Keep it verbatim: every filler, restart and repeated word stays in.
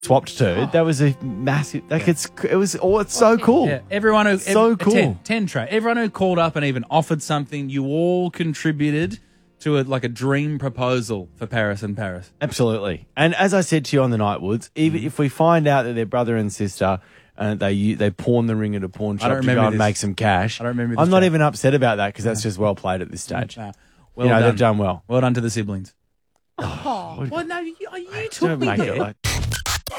swapped to. That was a massive. Like it's it was. Oh, it's so cool. Yeah, everyone who So ev- cool. ten, ten tray. Everyone who called up and even offered something, you all contributed to a, like a dream proposal for Paris and Paris. Absolutely. And as I said to you on the night, Woods, even if we find out that they're brother and sister and they they pawn the ring at a pawn I don't shop to go remember and this. make some cash, I don't remember I'm this not chat. even upset about that because that's just well played at this stage. Nah, well you know, done. they've done well. Well done to the siblings. Oh, well, no, you, you Don't took me make there. it like-